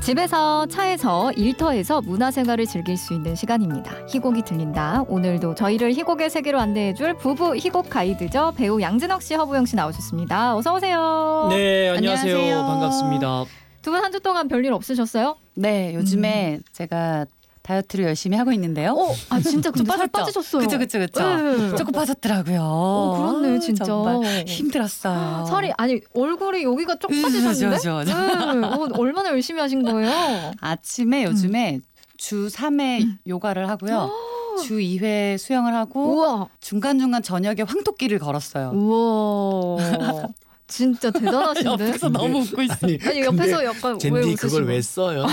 집에서, 차에서, 일터에서 문화생활을 즐길 수 있는 시간입니다. 희곡이 들린다. 오늘도 저희를 희곡의 세계로 안내해줄 부부 희곡 가이드죠. 배우 양진혁 씨, 허부영 씨 나오셨습니다. 어서 오세요. 네, 안녕하세요. 안녕하세요. 반갑습니다. 두 분 한 주 동안 별일 없으셨어요? 네, 요즘에 제가 다이어트를 열심히 하고 있는데요. 진짜 근데 살 빠지셨어요. 그쵸. 네. 조금 빠졌더라고요. 그렇네, 진짜. 정말 힘들었어요. 살이 얼굴이 여기가 쪽 빠지셨는데? 그죠. 얼마나 열심히 하신 거예요? 아침에 요즘에 주 3회 요가를 하고요. 주 2회 수영을 하고 우와. 중간중간 저녁에 황토끼를 걸었어요. 우와. 진짜 대단하신데? 옆에서 너무 웃고 있어. 아니 옆에서 약간 왜 젠디 웃으시고? 그걸 왜 써요?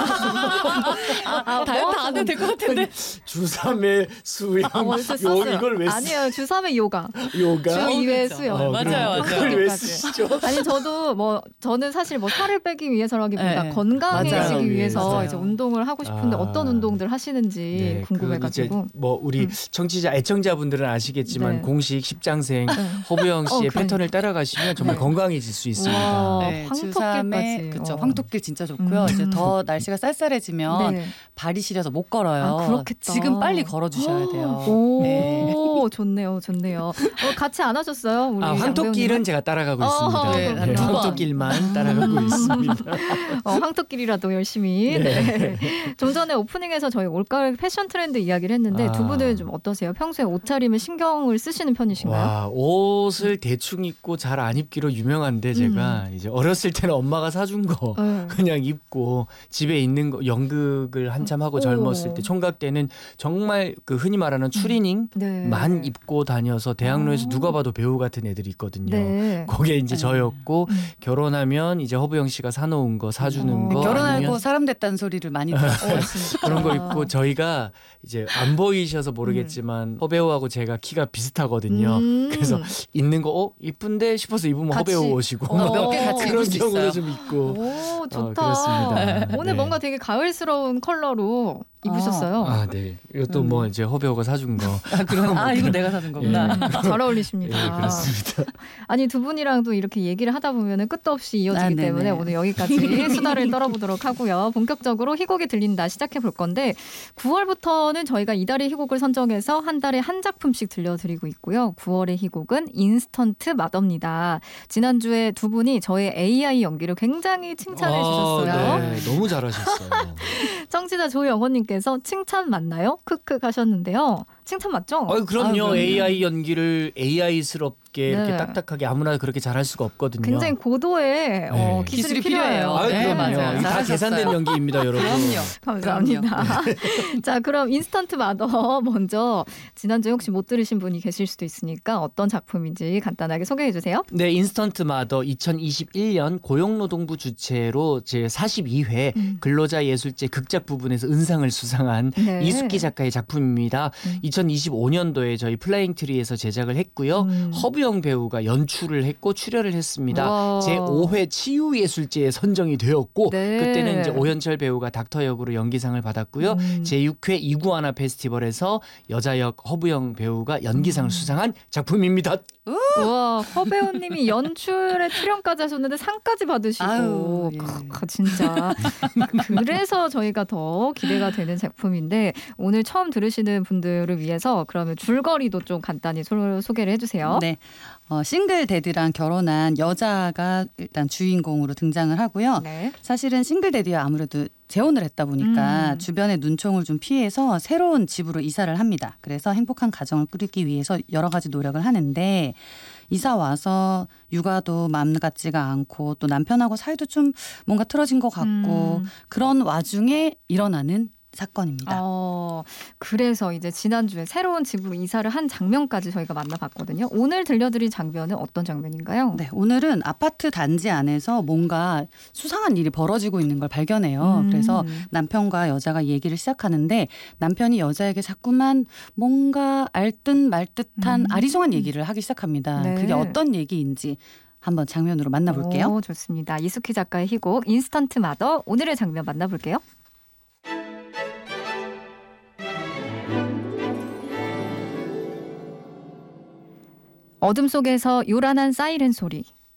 다이어트 안 해도 될 것 같은데. 주3회 수영 이걸 왜 아니에요. 주 3회 요가. 요가? 주 2회 수영. 맞아요. 그걸 왜 쓰시죠? 아니 저는 사실 살을 빼기 위해서라기보다 네. 건강해지기 맞아요. 위해서 맞아요. 이제 운동을 하고 싶은데 어떤 운동들 하시는지 궁금해가지고. 이제 우리 애청자분들은 아시겠지만 네. 공식 십장생 허부영 씨의 그래. 패턴을 따라가시면 정말 건강해질 수 있습니다. 우와. 네, 주 황토끼까지. 3회 그쵸. 황토끼 진짜 좋고요. 이제 더 날씨가 쌀쌀해지면 네. 발이 시려서 못 걸어요. 아, 그렇겠다. 지금 빨리 걸어주셔야 돼요. 오, 네. 좋네요. 같이 안 하셨어요? 우리 황토끼는 제가 따라가고 있습니다. 네, 네, 두 번. 황토끼만 따라가고 있습니다. 황토끼리라도 열심히. 네. 네. 좀 전에 오프닝에서 저희 올가을 패션 트렌드 이야기를 했는데 두 분은 좀 어떠세요? 평소에 옷차림에 신경을 쓰시는 편이신가요? 와, 옷을 대충 입고 잘 안 입기로 유명한데 제가 이제 어렸을 때는 엄마가 사준 거 그냥 입고 집에 있는 거 연극을 한참 하고 젊었을 때 총각 때는 정말 그 흔히 말하는 추리닝만 네. 입고 다녀서 대학로에서 누가 봐도 배우 같은 애들이 있거든요. 네. 그게 이제 저였고 결혼하면 이제 허부영 씨가 사놓은 거 사주는 거 결혼하고 아니면 사람 됐다는 소리를 많이 들었어요. 그런 거 입고 저희가 이제 안 보이셔서 모르겠지만 허배우하고 제가 키가 비슷하거든요. 그래서 있는 거 이쁜데 싶어서 입으면 같이. 허배우 옷이고 몇 개 같이 그런 입을 수 경우도 있어요. 좀 있고 오, 좋다. 그렇습니다. 오늘 네. 뭔가 되게 가을스러운 컬러로 입으셨어요. 아, 네. 이것도 뭐 이제 허배우가 사준 거. 이거 내가 사는 거구나. 잘 어울리십니다. 예, 그렇습니다. 아니 두 분이랑도 이렇게 얘기를 하다 보면 끝도 없이 이어지기 네네. 때문에 오늘 여기까지 수다를 떨어보도록 하고요. 본격적으로 희곡이 들린다 시작해 볼 건데 9월부터는 저희가 이달의 희곡을 선정해서 한 달에 한 작품씩 들려드리고 있고요. 9월의 희곡은 인스턴트 마더입니다. 지난주에 두 분이 저의 AI 연기를 굉장히 칭찬해 주셨어요. 네, 너무 잘하셨어요. 청취자 조영호님께서 칭찬 맞나요? 크크 하셨는데요. 칭찬 맞죠? 그럼요. AI 연기를 AI스럽게 이렇게 네. 딱딱하게 아무나 그렇게 잘할 수가 없거든요. 굉장히 고도의 네. 기술이 기술이 필요해요. 필요해요. 그럼요. 맞아요. 이거 다 잘하셨어요. 계산된 연기입니다, 여러분. 감사합니다. 자, 그럼 인스턴트 마더 먼저 지난주에 혹시 못 들으신 분이 계실 수도 있으니까 어떤 작품인지 간단하게 소개해 주세요. 네, 인스턴트 마더 2021년 고용노동부 주최로 제 42회 근로자 예술제 극작 부분에서 은상을 수상한 네. 이숙기 작가의 작품입니다. 2025년도에 저희 플라잉 트리에서 제작을 했고요. 허부영 배우가 연출을 했고 출연을 했습니다. 와. 제 5회 치유예술제에 선정이 되었고 네. 그때는 이제 오현철 배우가 닥터 역으로 연기상을 받았고요. 제 6회 이구아나 페스티벌에서 여자역 허부영 배우가 연기상을 수상한 작품입니다. 와, 허배우님이 연출에 출연까지 하셨는데 상까지 받으시고 아유, 예. 진짜 그래서 저희가 더 기대가 되는 작품인데 오늘 처음 들으시는 분들을 위해서 그러면 줄거리도 좀 간단히 소개를 해주세요. 네. 싱글 데드랑 결혼한 여자가 일단 주인공으로 등장을 하고요. 네. 사실은 싱글 데드야 아무래도 재혼을 했다 보니까 주변의 눈총을 좀 피해서 새로운 집으로 이사를 합니다. 그래서 행복한 가정을 꾸리기 위해서 여러 가지 노력을 하는데 이사 와서 육아도 마음 같지가 않고 또 남편하고 사이도 좀 뭔가 틀어진 것 같고 그런 와중에 일어나는 사건입니다. 그래서 이제 지난주에 새로운 집으로 이사를 한 장면까지 저희가 만나봤거든요. 오늘 들려드릴 장면은 어떤 장면인가요? 네, 오늘은 아파트 단지 안에서 뭔가 수상한 일이 벌어지고 있는 걸 발견해요. 그래서 남편과 여자가 얘기를 시작하는데 남편이 여자에게 자꾸만 뭔가 알듯 말듯한 아리송한 얘기를 하기 시작합니다. 네. 그게 어떤 얘기인지 한번 장면으로 만나볼게요. 오, 좋습니다. 이숙희 작가의 희곡 인스턴트 마더 오늘의 장면 만나볼게요. 어둠 속에서 요란한 사이렌 소리.